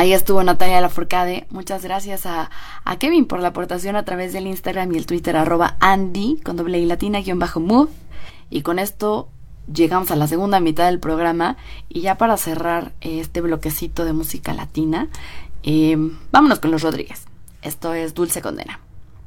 Ahí estuvo Natalia Lafourcade. Muchas gracias a Kevin por la aportación a través del Instagram y el Twitter @Andy con doble I latina _move. Y con esto llegamos a la segunda mitad del programa. Y ya para cerrar este bloquecito de música latina, vámonos con Los Rodríguez. Esto es Dulce Condena.